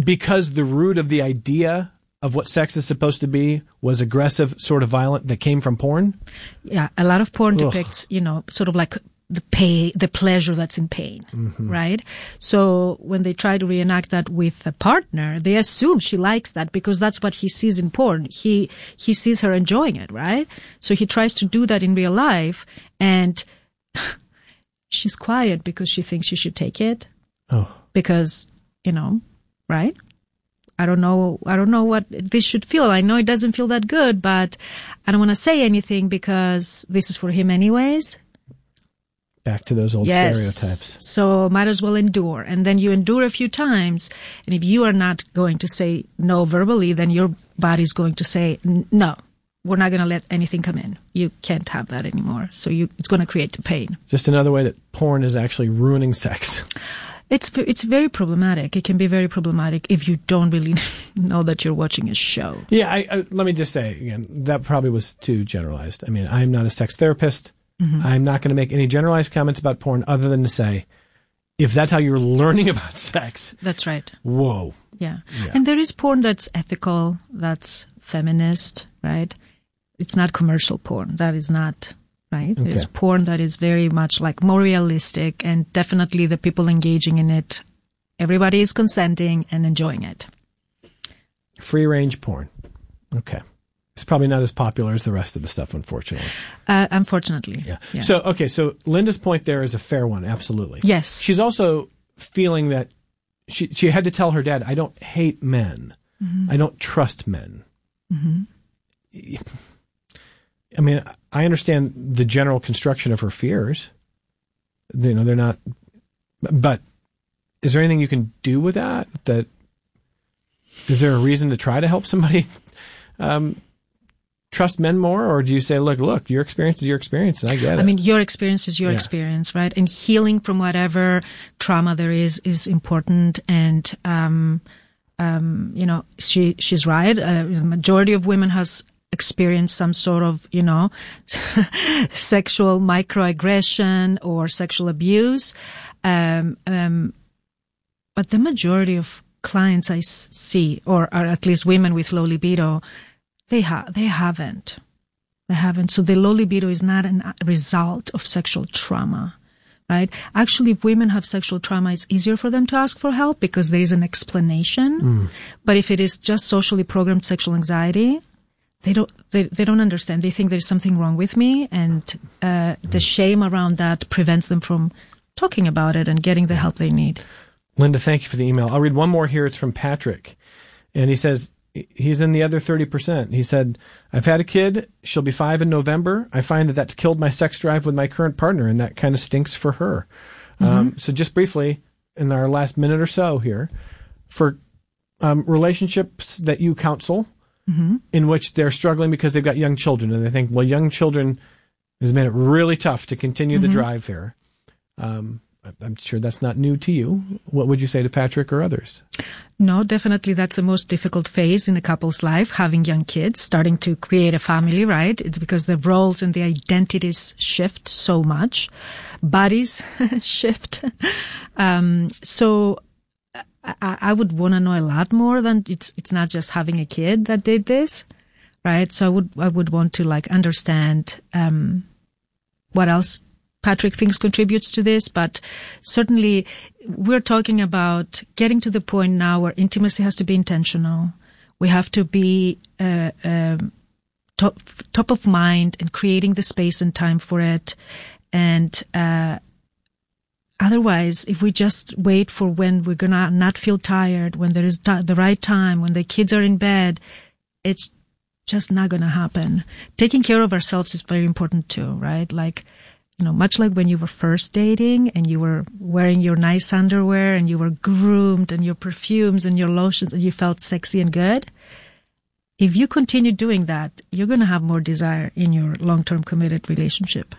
because the root of the idea of what sex is supposed to be was aggressive, sort of violent, that came from porn? Yeah, a lot of porn depicts, sort of like the pleasure that's in pain, right? So when they try to reenact that with a partner, they assume she likes that because that's what he sees in porn. He sees her enjoying it, right? So he tries to do that in real life, and she's quiet because she thinks she should take it. Oh. Because, right? I don't know what this should feel. I know it doesn't feel that good, but I don't want to say anything because this is for him anyways. Back to those old stereotypes. So might as well endure. And then you endure a few times. And if you are not going to say no verbally, then your body's going to say, no, we're not going to let anything come in. You can't have that anymore. So it's going to create the pain. Just another way that porn is actually ruining sex. It's very problematic. It can be very problematic if you don't really know that you're watching a show. Yeah, let me just say again, that probably was too generalized. I mean, I'm not a sex therapist. I'm not going to make any generalized comments about porn other than to say, if that's how you're learning about sex. That's right. Whoa. Yeah. And there is porn that's ethical, that's feminist, right? It's not commercial porn. That is not, right? Okay. There's porn that is very much like more realistic, and definitely the people engaging in it, everybody is consenting and enjoying it. Free range porn. Okay. It's probably not as popular as the rest of the stuff, unfortunately. Unfortunately. Yeah. So Linda's point there is a fair one. Absolutely. Yes. She's also feeling that she had to tell her dad, I don't hate men. I don't trust men. I mean, I understand the general construction of her fears. They're not, but is there anything you can do with that? Is there a reason to try to help somebody, trust men more, or do you say, look, your experience is your experience, and I get it? I mean, your experience is your experience, right? And healing from whatever trauma there is important. And, she's right. The majority of women has experienced some sort of, sexual microaggression or sexual abuse. But the majority of clients I see, or at least women with low libido, They haven't. So the low libido is not a result of sexual trauma, right? Actually, if women have sexual trauma, it's easier for them to ask for help because there is an explanation. But if it is just socially programmed sexual anxiety, they don't understand. They think there's something wrong with me, and the shame around that prevents them from talking about it and getting the help they need. Linda, thank you for the email. I'll read one more here. It's from Patrick, and he says, he's in the other 30%. He said, I've had a kid. She'll be 5 in November. I find that that's killed my sex drive with my current partner, and that kind of stinks for her. So just briefly, in our last minute or so here, for relationships that you counsel in which they're struggling because they've got young children, and they think, well, young children has made it really tough to continue the drive here. I'm sure that's not new to you. What would you say to Patrick or others? No, definitely that's the most difficult phase in a couple's life, having young kids, starting to create a family, right? It's because the roles and the identities shift so much. Bodies shift. So I would want to know a lot more than it's not just having a kid that did this, right? So I would want to understand what else Patrick thinks contributes to this, but certainly we're talking about getting to the point now where intimacy has to be intentional. We have to be top of mind and creating the space and time for it. And otherwise, if we just wait for when we're gonna not feel tired, when there is the right time, when the kids are in bed, it's just not gonna happen. Taking care of ourselves is very important too, right? Much like when you were first dating and you were wearing your nice underwear and you were groomed and your perfumes and your lotions and you felt sexy and good. If you continue doing that, you're going to have more desire in your long-term committed relationship.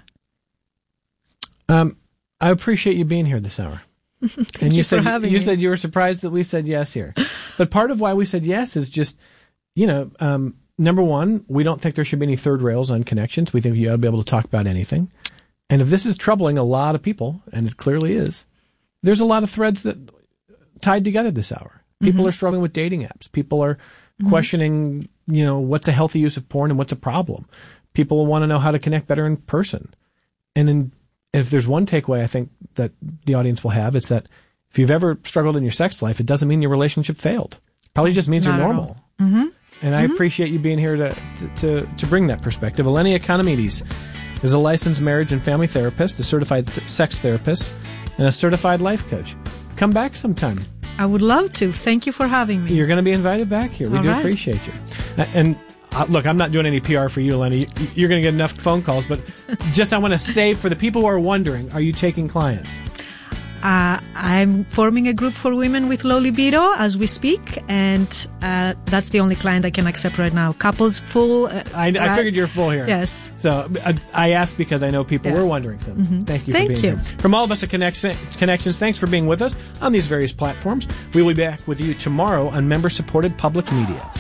I appreciate you being here this hour. And you said you were surprised that we said yes here. But part of why we said yes is just, number one, we don't think there should be any third rails on connections. We think you ought to be able to talk about anything. And if this is troubling a lot of people, and it clearly is, there's a lot of threads that tied together this hour. People are struggling with dating apps. People are questioning, what's a healthy use of porn and what's a problem. People want to know how to connect better in person. And if there's one takeaway I think that the audience will have, it's that if you've ever struggled in your sex life, it doesn't mean your relationship failed. It probably just means you're normal. And I appreciate you being here to bring that perspective. Eleni Economides is a licensed marriage and family therapist, a certified sex therapist, and a certified life coach. Come back sometime. I would love to. Thank you for having me. You're going to be invited back here. We do appreciate you. And look, I'm not doing any PR for you, Eleni. You're going to get enough phone calls, but just I want to say for the people who are wondering, are you taking clients? I'm forming a group for women with low libido as we speak, and that's the only client I can accept right now. Couples full. I figured you're full here. Yes. So I asked because I know people were wondering. So thank you for being here. From all of us at Connections, thanks for being with us on these various platforms. We will be back with you tomorrow on member-supported public media.